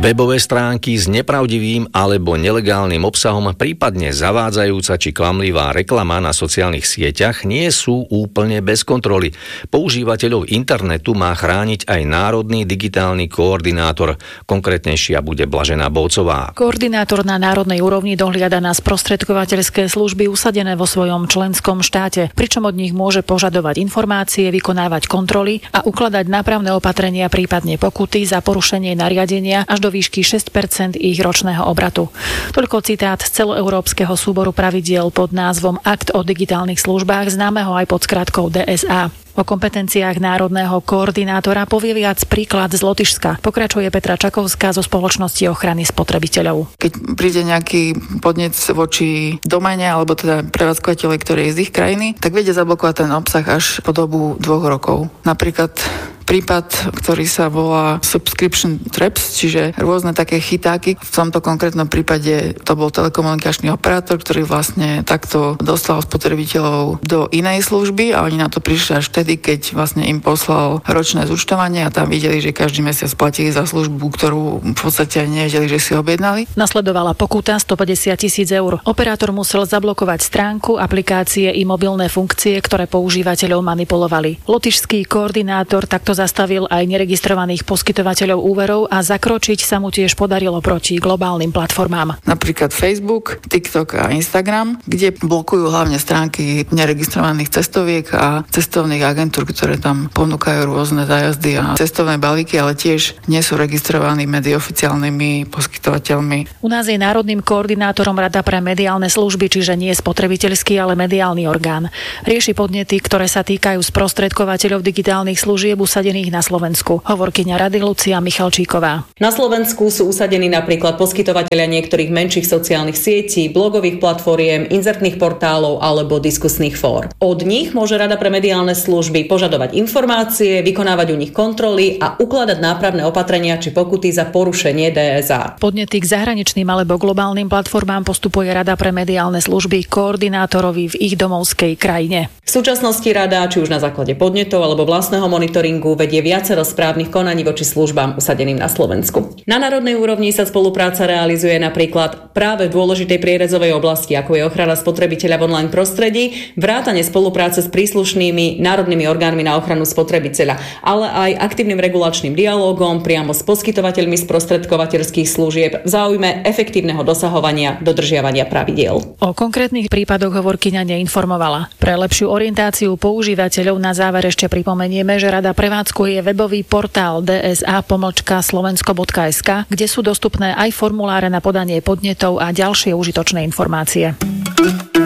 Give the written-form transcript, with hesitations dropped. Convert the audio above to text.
Webové stránky s nepravdivým alebo nelegálnym obsahom, prípadne zavádzajúca či klamlivá reklama na sociálnych sieťach nie sú úplne bez kontroly. Používateľov internetu má chrániť aj Národný digitálny koordinátor. Konkrétnejšia bude Blažená Bolcová. Koordinátor na národnej úrovni dohliada na sprostredkovateľské služby usadené vo svojom členskom štáte, pričom od nich môže požadovať informácie, vykonávať kontroly a ukladať nápravné opatrenia, prípadne pokuty za porušenie nariadenia až do výšky 6% ich ročného obratu. Toľko citát z celoeurópskeho súboru pravidiel pod názvom Akt o digitálnych službách, známeho aj pod skratkou DSA. O kompetenciách národného koordinátora povie viac príklad z Lotyšska. Pokračuje Petra Čakovská zo Spoločnosti ochrany spotrebiteľov. Keď príde nejaký podnec voči doméne alebo teda prevádzkovateľovi, ktorý je z ich krajiny, tak vedia zablokovať ten obsah až po dobu 2 rokov. Napríklad prípad, ktorý sa volá subscription traps, čiže rôzne také chytáky. V tomto konkrétnom prípade to bol telekomunikačný operátor, ktorý vlastne takto dostal spotrebiteľov do inej služby a oni na to prišli až vtedy, keď vlastne im poslal ročné zúčtovanie a tam videli, že každý mesiac platili za službu, ktorú v podstate nevedeli, že si objednali. Nasledovala pokuta 150 000 eur. Operátor musel zablokovať stránku, aplikácie i mobilné funkcie, ktoré používateľov manipulovali. Lotyšský koordinátor takto zastavil aj neregistrovaných poskytovateľov úverov a zakročiť sa mu tiež podarilo proti globálnym platformám. Napríklad Facebook, TikTok a Instagram, kde blokujú hlavne stránky neregistrovaných cestoviek a cestovných agentúr, ktoré tam ponúkajú rôzne zájazdy a cestovné balíky, ale tiež nie sú registrovaní medzi oficiálnymi poskytovateľmi. U nás je národným koordinátorom Rada pre mediálne služby, čiže nie spotrebiteľský, ale mediálny orgán. Rieši podnety, ktoré sa týkajú sprostredkovateľov digitálnych služieb usadených na Slovensku. Hovorkyňa Rady Lucia Michalčíková. Na Slovensku sú usadení napríklad poskytovatelia niektorých menších sociálnych sietí, blogových platformiem, inzertných portálov alebo diskusných fór. Od nich môže Rada pre mediálne služby požadovať informácie, vykonávať u nich kontroly a ukladať nápravné opatrenia či pokuty za porušenie DSA. Podnety k zahraničným alebo globálnym platformám postupuje Rada pre mediálne služby koordinátorovi v ich domovskej krajine. V súčasnosti Rada, či už na základe podnetov alebo vlastného monitoringu, vedie viacero správnych konaní voči službám usadeným na Slovensku. Na národnej úrovni sa spolupráca realizuje napríklad práve v dôležitej prierezovej oblasti, ako je ochrana spotrebiteľa v online prostredí, vrátane spolupráce s príslušnými národnými orgánmi na ochranu spotrebiteľa, ale aj aktívnym regulačným dialógom priamo s poskytovateľmi sprostredkovateľských služieb v záujme efektívneho dosahovania dodržiavania pravidiel. O konkrétnych prípadoch hovorkyňa neinformovala. Pre lepšiu orientáciu používateľov na záver ešte pripomenieme, že Rada prevádzkuje webový portál dsa.slovensko.sk, kde sú dostupné aj formuláre na podanie podnetov a ďalšie užitočné informácie.